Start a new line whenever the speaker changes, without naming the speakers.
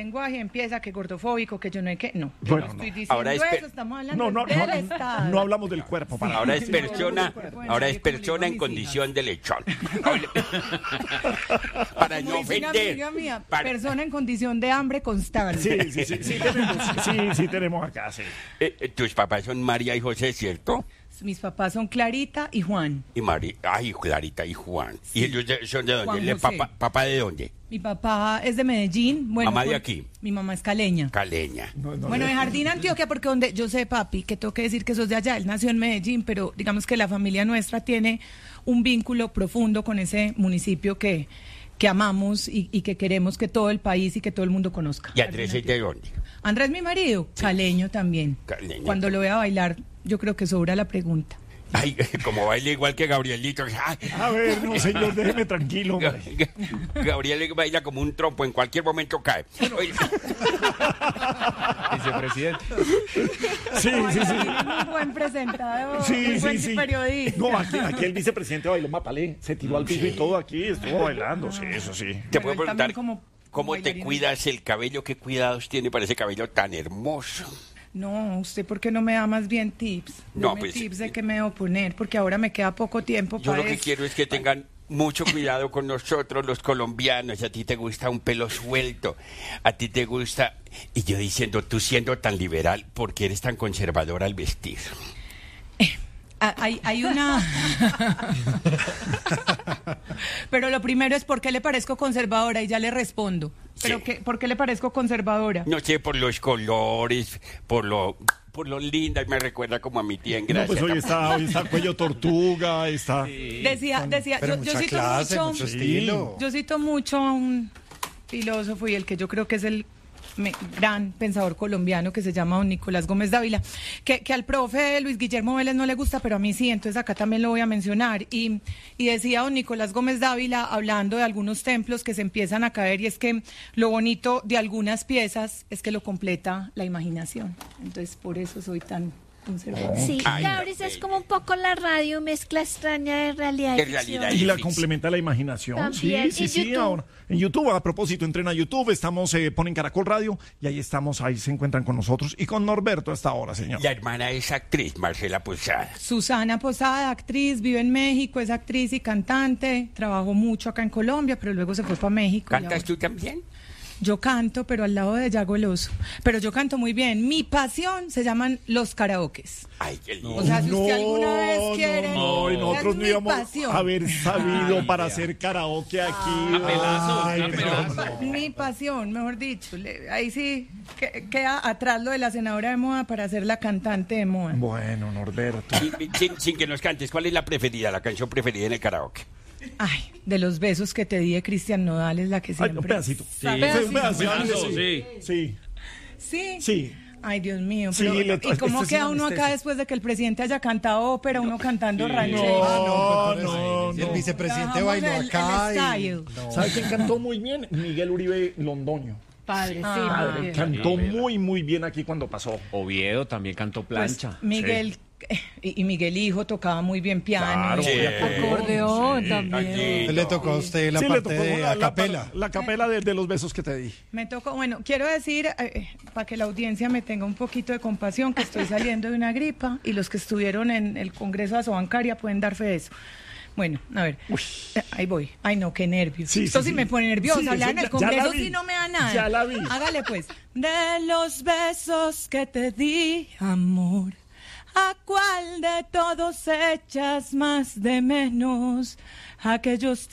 lenguaje empieza que gordofóbico, que yo no hay que... No, yo
Bueno,
no estoy
no.
diciendo
Ahora
eso, estamos hablando del Estado.
No hablamos del cuerpo. Para
Ahora es
Sí,
persona,
bueno,
ahora
yo
es
como le
persona
digo
en
a mis
condición de lechón. Para no
Como dice una
ofender.
amiga mía,
Para-
persona en condición de hambre constante.
Sí, tenemos acá, sí.
Tus papás son María y José, ¿cierto?
Mis papás son Clarita y Juan.
Y María, ay, Clarita y Juan. ¿Y ellos son de dónde?
Juan
¿Le
José.
papá de dónde?
Mi papá es de Medellín. Bueno,
Mamá de aquí.
Mi mamá es caleña.
Caleña.
Bueno, de Jardín, Antioquia, porque donde yo sé, papi, que tengo que decir que sos de allá, él nació en Medellín, pero digamos que la familia nuestra tiene un vínculo profundo con ese municipio que amamos y que queremos que todo el país y que todo el mundo conozca.
¿Y Andrés es de dónde?
Andrés, mi marido, caleño también.
Caleño.
Cuando lo vea bailar, yo creo que sobra la pregunta.
Ay, como baila igual que Gabrielito. Ay,
A ver, no, señor, déjeme tranquilo, hombre.
Gabriel baila como un trompo, en cualquier momento cae. Oye,
Vicepresidente.
Sí.
Muy buen presentador, muy buen periodista.
No, aquí el vicepresidente bailó Mapalé, se tiró al piso y todo aquí, estuvo bailando, sí, eso sí.
te
Pero
puedo
él
preguntar
también como
cómo te
bailarín.
cuidas el cabello, qué cuidados tiene para ese cabello tan hermoso.
No, ¿usted por qué no me da más bien tips?
No,
Deme
pues,
tips de qué me debo poner, porque ahora me queda poco tiempo
Yo
para
lo que
eso.
quiero es que tengan mucho cuidado con nosotros, los colombianos. A ti te gusta un pelo suelto, a ti te gusta... Y yo diciendo, tú siendo tan liberal, ¿por qué eres tan conservadora al vestir?
Hay una... Pero lo primero es ¿por qué le parezco conservadora? Y ya le respondo. Pero
Sí.
¿por qué le parezco conservadora?
No sé, por los colores, por lo linda, me recuerda como a mi tía en
No,
Gracia.
pues hoy está cuello tortuga, está...
Decía,
Pero
yo
mucha
cito
clase,
mucho...
mucho estilo.
Yo cito mucho a un filósofo y el que yo creo que es el gran pensador colombiano que se llama don Nicolás Gómez Dávila, que al profe Luis Guillermo Vélez no le gusta, pero a mí sí, entonces acá también lo voy a mencionar. Y decía don Nicolás Gómez Dávila, hablando de algunos templos que se empiezan a caer, y es que lo bonito de algunas piezas es que lo completa la imaginación. Entonces, por eso soy tan conservadora.
Sí,
Ay,
Gabris
no,
es como un poco la radio, mezcla extraña de realidad y
De realidad
ficción.
Y la
ficción.
complementa la imaginación.
También.
Sí.
¿Y YouTube?
Ahora, en YouTube, a propósito, entren a YouTube, estamos, ponen Caracol Radio y ahí estamos, ahí se encuentran con nosotros y con Norberto hasta ahora, señor.
La hermana es actriz, Marcela Posada.
Susana Posada, actriz, vive en México, es actriz y cantante, trabajó mucho acá en Colombia, pero luego se fue para México. y
¿Cantas
ahora-
tú también?
Yo canto, pero al lado de Yago el Oso. Pero yo canto muy bien. Mi pasión se llaman los karaokes.
Ay, qué lindo.
O sea, si usted alguna vez quiere...
No, y nosotros
es
no
mi
íbamos
pasión.
a haber sabido para hacer karaoke aquí. Ay, no.
Mi pasión, mejor dicho. Ahí sí queda atrás lo de la senadora de moda para ser la cantante de moda.
Bueno, Norberto.
Sin que nos cantes, ¿cuál es la preferida, la canción preferida en el karaoke?
Ay, de los besos que te di de Cristian Nodal es la que
Ay,
siempre...
un pedacito.
Sí.
Un pedacito.
Sí.
Sí.
¿Sí?
Sí.
Ay, Dios mío.
Sí,
Pero, ¿y cómo
esto sí
queda
es
uno acá
anestesia.
después de que el presidente haya cantado ópera, uno cantando ranchero?
No.
El vicepresidente
Bajamos
bailó
el
acá
style.
¿Sabe quién cantó muy bien? Miguel Uribe Londoño.
Padre, sí,
Padre,
muy bien.
cantó muy bien aquí cuando pasó.
Oviedo también cantó
Pues,
plancha.
Miguel y Miguel Hijo tocaba muy bien piano,
Claro,
y acordeón
Ay,
también.
Le tocó a usted la
Sí, le
parte
tocó
de
la
acapela.
La capela de los besos que te di.
Me tocó, bueno, quiero decir, para que la audiencia me tenga un poquito de compasión, que estoy saliendo de una gripa y los que estuvieron en el Congreso de Asobancaria pueden dar fe de eso. Bueno, a ver, ahí voy. Ay, no, qué nervios.
Sí,
Esto
sí,
sí
sí.
me pone nerviosa.
Sí,
Hablar
eso
en el
ya la
Congreso
vi.
sí no me da nada.
Ya la vi.
Hágale pues. De los besos que te di, amor, ¿a cuál de todos echas más de menos? Aquellos